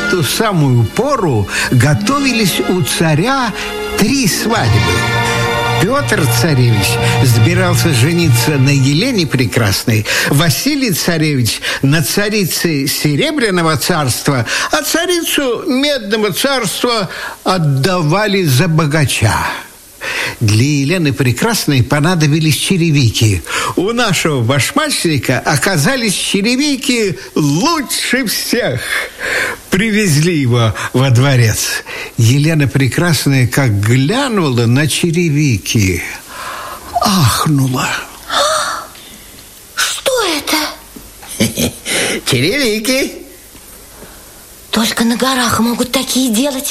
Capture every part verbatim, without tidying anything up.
эту самую пору готовились у царя три свадьбы. Петр царевич собирался жениться на Елене Прекрасной, Василий царевич на царице Серебряного царства, а царицу Медного царства отдавали за богача. Для Елены Прекрасной понадобились черевики. У нашего башмачника оказались черевики лучше всех. Привезли его во дворец. Елена Прекрасная, как глянула на черевики, ахнула. Что это? Черевики. Только на горах могут такие делать.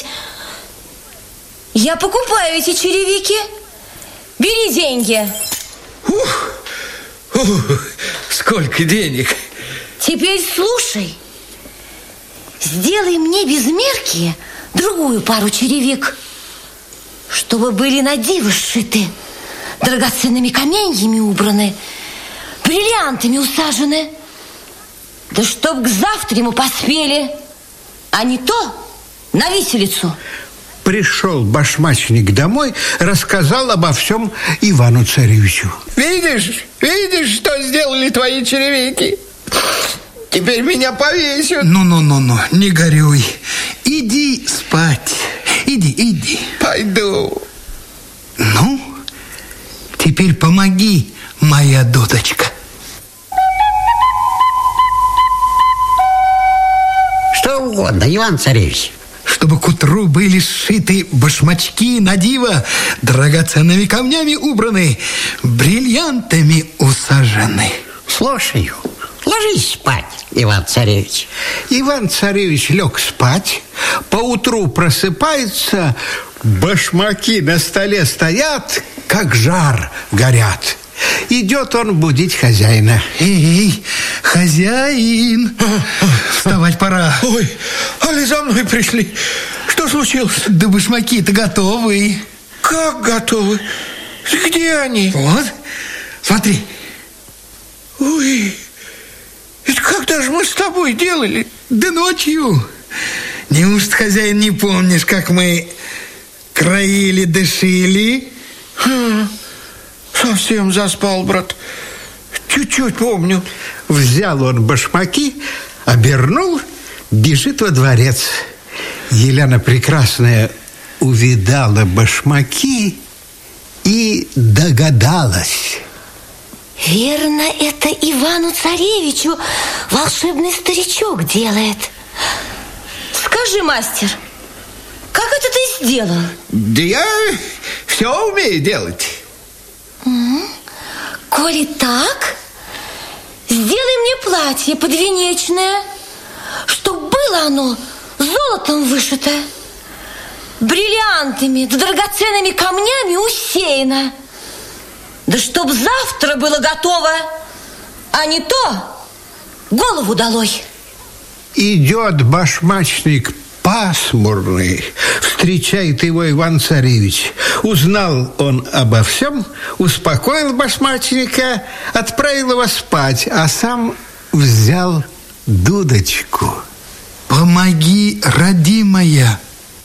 Я покупаю эти черевики. Бери деньги. Ух, ух, сколько денег. Теперь слушай. Сделай мне без мерки другую пару черевик, чтобы были на диво сшиты, драгоценными каменьями убраны, бриллиантами усажены. Да чтоб к завтра мы поспели, а не то на виселицу. Пришел башмачник домой, рассказал обо всем Ивану Царевичу. Видишь, видишь, что сделали твои черевики? Теперь меня повесят. Ну-ну-ну-ну, не горюй. Иди спать. Иди, иди. Пойду. Ну, теперь помоги, моя дудочка. Что угодно, Иван Царевич. Чтобы к утру были сшиты башмачки на диво, драгоценными камнями убраны, бриллиантами усажены. Слушаю. Ложись спать, Иван Царевич. Иван Царевич лег спать. Поутру просыпается, башмаки на столе стоят, как жар горят. Идет он будить хозяина. Эй, хозяин, вставать пора. Ой, али за мной пришли. Что случилось? Да башмаки-то готовы. Как готовы? Где они? Вот, смотри. Ой, это когда же мы с тобой делали? Да ночью. Неужто, хозяин, не помнишь, как мы краили, дышили? Хм. Совсем заспал, брат. Чуть-чуть помню. Взял он башмаки, обернул, бежит во дворец. Елена Прекрасная увидала башмаки и догадалась. Верно, это Ивану Царевичу волшебный старичок делает. Скажи, мастер, как это ты сделал? Да я все умею делать. Угу. Коли так, сделай мне платье подвенечное, чтоб было оно золотом вышито, бриллиантами да драгоценными камнями усеяно. Да чтоб завтра было готово, а не то голову долой. Идет башмачник пасмурный, встречает его Иван Царевич. Узнал он обо всем, успокоил башмачника, отправил его спать, а сам взял дудочку. Помоги, родимая.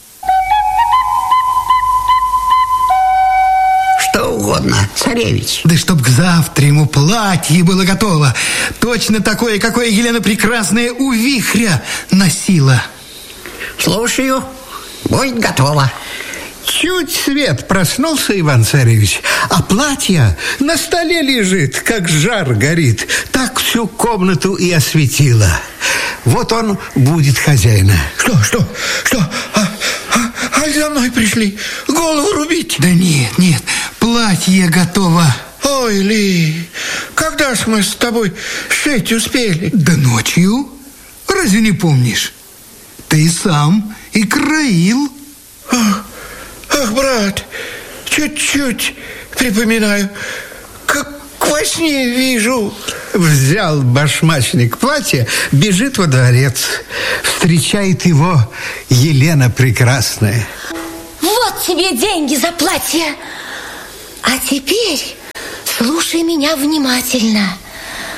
Что угодно, царевич. Да чтоб к завтра ему платье было готово, точно такое, какое Елена Прекрасная у вихря носила. Слушаю, будет готово. Чуть свет проснулся Иван Царевич, а платье на столе лежит, как жар горит. Так всю комнату и осветило. Вот он будет хозяина. Что, что, что? А, а, а за мной пришли голову рубить? Да нет, нет, платье готово. Ой, Ли, когда ж мы с тобой шить успели? Да ночью. Разве не помнишь? Ты сам и краил. Ах, ах, брат, чуть-чуть припоминаю, как во сне вижу. Взял башмачник платье, бежит во дворец. Встречает его Елена Прекрасная. Вот тебе деньги за платье. А теперь слушай меня внимательно.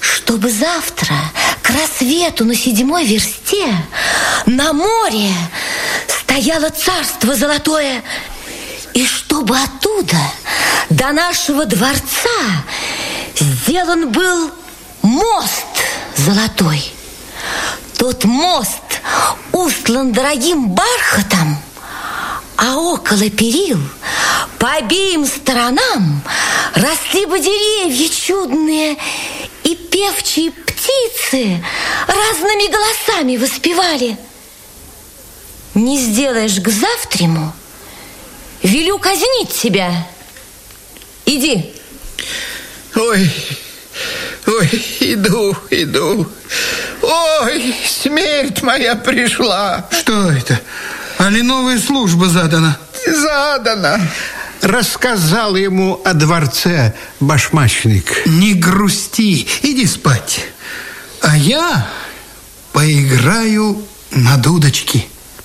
чтобы завтра к рассвету на седьмой версте на море стояло царство золотое, и чтобы оттуда до нашего дворца сделан был мост золотой. Тот мост устлан дорогим бархатом, а около перил по обеим сторонам росли бы деревья чудные, и певчие птицы разными голосами воспевали. Не сделаешь к завтраму, велю казнить тебя. Иди. Ой, ой, иду, иду. Ой, смерть моя пришла. Что это? Али новая служба задана? Задана. Рассказал ему о дворце башмачник. Не грусти, иди спать. А я поиграю на дудочке.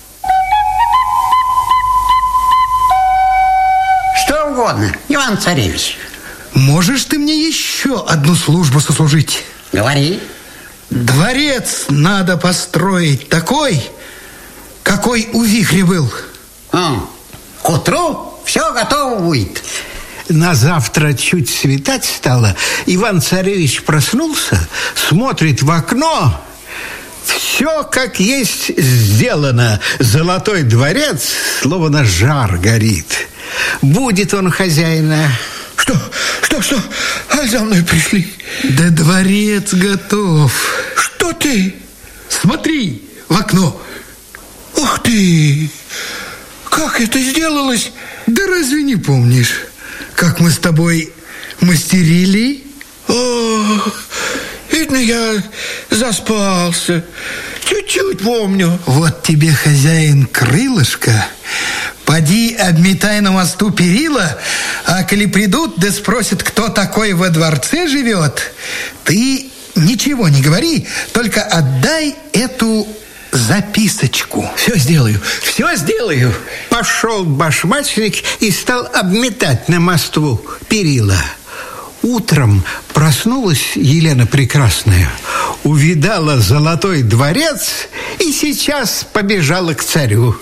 Что угодно, Иван-Царевич. Можешь ты мне еще одну службу сослужить? Говори. Дворец надо построить такой, какой у Вихря был. А, к утру все готово будет. На завтра чуть светать стало. Иван-Царевич проснулся, смотрит в окно. Все как есть сделано. Золотой дворец, словно жар горит. Будет он хозяина. Что, что, что? А за мной пришли. Да дворец готов. Что ты? Смотри в окно. Ух ты! Как это сделалось? Да разве не помнишь, как мы с тобой мастерили? О, видно, я заспался. Чуть-чуть помню. Вот тебе, хозяин, крылышко. Поди, обметай на мосту перила, а коли придут, да спросят, кто такой во дворце живет, ты ничего не говори, только отдай эту записочку. Все сделаю, все сделаю. Пошел башмачник и стал обметать на мосту перила. Утром проснулась Елена Прекрасная, увидала золотой дворец и сейчас побежала к царю.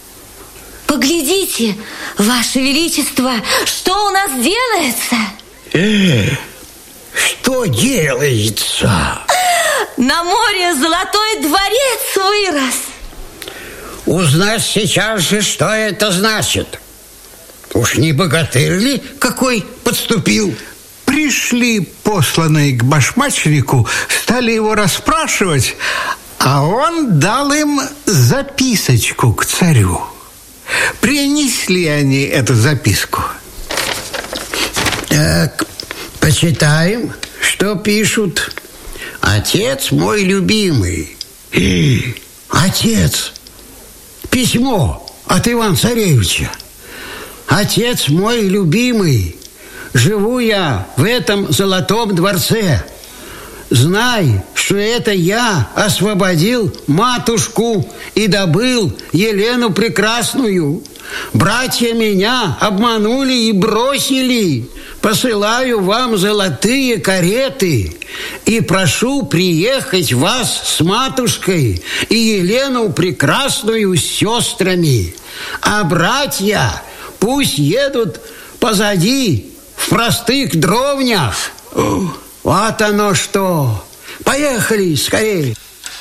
Поглядите, Ваше Величество, что у нас делается? Э, что делается? На море золотой дворец вырос. Узнать сейчас же, что это значит. Уж не богатырь ли какой подступил? Пришли посланные к башмачнику, стали его расспрашивать, а он дал им записочку к царю. Принесли они эту записку. Так, почитаем, что пишут. Отец мой любимый. Отец. Письмо от Ивана-Царевича. Отец мой любимый, живу я в этом золотом дворце. Знай, что это я освободил матушку и добыл Елену Прекрасную. Братья меня обманули и бросили. Посылаю вам золотые кареты и прошу приехать вас с матушкой и Елену Прекрасную с сестрами. А братья пусть едут позади в простых дровнях. Вот оно что. Поехали скорее.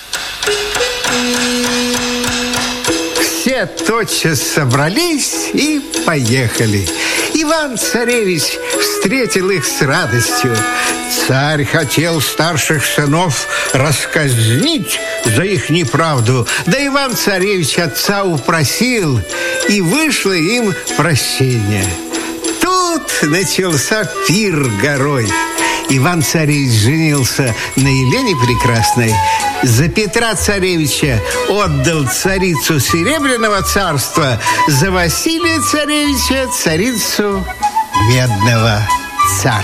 Все тотчас собрались и поехали. Иван-Царевич встретил их с радостью. Царь хотел старших сынов расказнить за их неправду, да Иван-Царевич отца упросил, и вышло им прощение. Тут начался пир горой. Иван-Царевич женился на Елене Прекрасной, за Петра Царевича отдал царицу Серебряного царства, за Василия Царевича царицу Медного царства.